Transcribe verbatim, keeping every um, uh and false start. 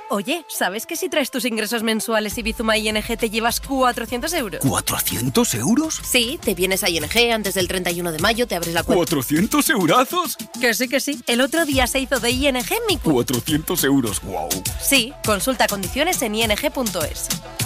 Oye, ¿sabes que si traes tus ingresos mensuales y Bizuma I N G te llevas cuatrocientos euros? ¿cuatrocientos euros? Sí, te vienes a I N G antes del treinta y uno de mayo, te abres la cuenta. ¿cuatrocientos eurazos? Que sí, que sí. El otro día se hizo de I N G mi cuenta. cuatrocientos euros, wow. Sí, consulta condiciones en i n g punto es.